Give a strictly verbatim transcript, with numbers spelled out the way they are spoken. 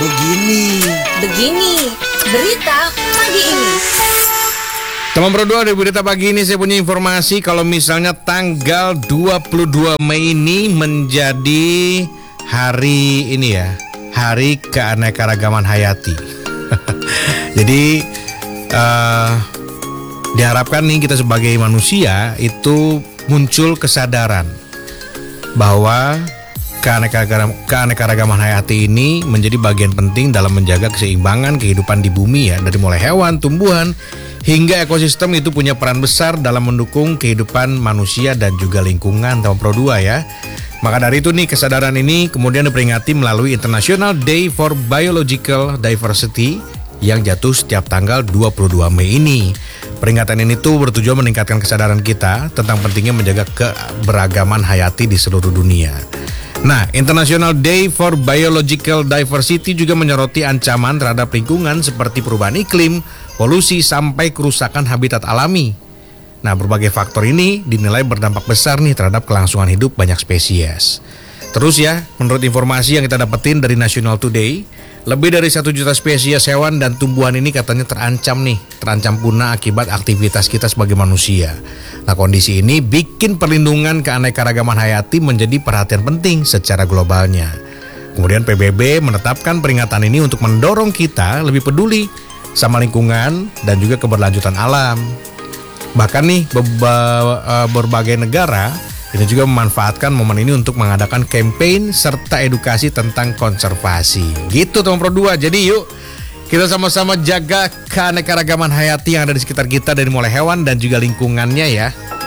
begini. Begini, berita pagi ini. Teman berdua, di berita pagi ini saya punya informasi kalau misalnya tanggal dua puluh dua Mei ini menjadi hari ini ya, hari keanekaragaman hayati. Jadi uh, diharapkan nih kita sebagai manusia itu muncul kesadaran bahwa keanekaragaman, keanekaragaman hayati ini menjadi bagian penting dalam menjaga keseimbangan kehidupan di bumi ya, dari mulai hewan, tumbuhan, hingga ekosistem itu punya peran besar dalam mendukung kehidupan manusia dan juga lingkungan, tahun Pro dua ya. Maka dari itu nih, kesadaran ini kemudian diperingati melalui International Day for Biological Diversity yang jatuh setiap tanggal dua puluh dua Mei ini. Peringatan ini tuh bertujuan meningkatkan kesadaran kita tentang pentingnya menjaga keberagaman hayati di seluruh dunia. Nah, International Day for Biological Diversity juga menyoroti ancaman terhadap lingkungan seperti perubahan iklim, polusi, sampai kerusakan habitat alami. Nah, berbagai faktor ini dinilai berdampak besar nih terhadap kelangsungan hidup banyak spesies. Terus ya, menurut informasi yang kita dapetin dari National Today, lebih dari satu juta spesies hewan dan tumbuhan ini katanya terancam nih, terancam punah akibat aktivitas kita sebagai manusia. Nah, kondisi ini bikin perlindungan keanekaragaman hayati menjadi perhatian penting secara globalnya. Kemudian P B B menetapkan peringatan ini untuk mendorong kita lebih peduli sama lingkungan dan juga keberlanjutan alam. Bahkan nih berbagai negara ini juga memanfaatkan momen ini untuk mengadakan campaign serta edukasi tentang konservasi. Gitu teman Pro dua. Jadi yuk kita sama-sama jaga keanekaragaman hayati yang ada di sekitar kita dari mulai hewan dan juga lingkungannya ya.